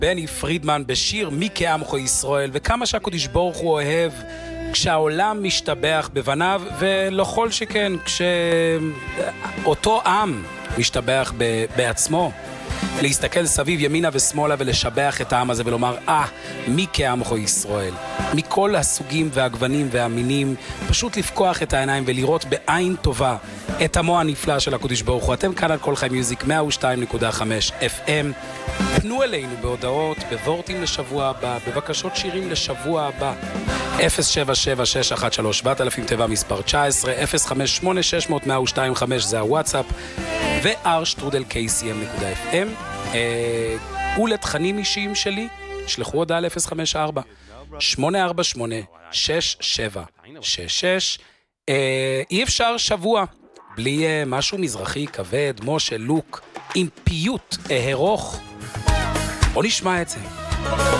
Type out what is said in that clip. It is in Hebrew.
בני פרידמן בשיר מי כעמך ישראל, וכמה שהקדוש ברוך הוא אוהב כשהעולם משתבח בבניו, ולא כל שכן כשאותו עם משתבח בעצמו. להסתכל סביב ימינה ושמאלה ולשבח את העם הזה ולומר, מי כעמך ישראל. מכל הסוגים והגוונים והמינים, פשוט לפקוח את העיניים ולראות בעין טובה את עמו הנפלא של הקדוש ברוך הוא. אתם כאן על כל חי מיוזיק 102.5 FM. פנו אלינו בהודעות, בוורטים לשבוע הבא, בבקשות שירים לשבוע הבא. 077-613-7000 תיבה מספר 19, 058-600-1025 זה הוואטסאפ, ו-r@kcm.fm. ולתכנים אישיים שלי, שלחו הודעה ל-054-848-6766. אי אפשר שבוע בלי משהו מזרחי כבד, משה לוק, עם פיוט אהרוך. בוא נשמע את זה.